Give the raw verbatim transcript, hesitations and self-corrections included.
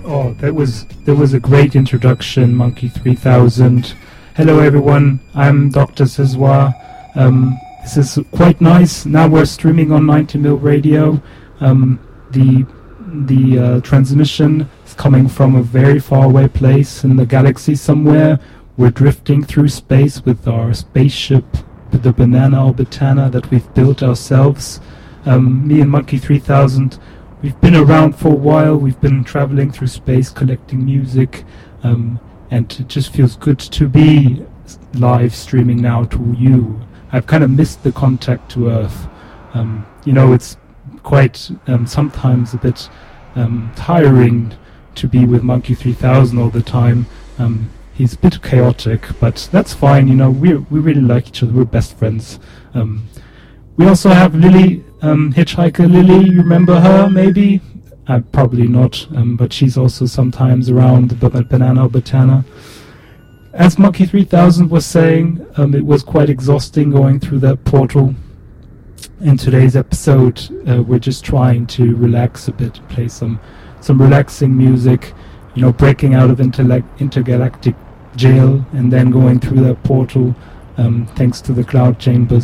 Oh, that was that was a great introduction, Monkey three thousand. Hello everyone, I'm Doctor Cessoir. Um, this is quite nice. Now we're streaming on ninety mil radio. Um, the the uh, transmission is coming from a very far away place in the galaxy somewhere. We're drifting through space with our spaceship, the Banana Orbitana that we've built ourselves. Um, me and Monkey three thousand. We've been around for a while, we've been traveling through space, collecting music, um, and it just feels good to be live streaming now to you. I've kind of missed the contact to Earth. Um, you know, it's quite um, sometimes a bit um, tiring to be with Monkey three thousand all the time. Um, he's a bit chaotic, but that's fine, you know, we we really like each other, we're best friends. Um, we also have Lily, Um, Hitchhiker Lily, you remember her, maybe? Uh, probably not, um, but she's also sometimes around the b- Banana Orbitana. As Monkey three thousand was saying, um, it was quite exhausting going through that portal. In today's episode, uh, we're just trying to relax a bit, play some some relaxing music, you know, breaking out of interla- intergalactic jail and then going through that portal, um, thanks to the cloud chambers.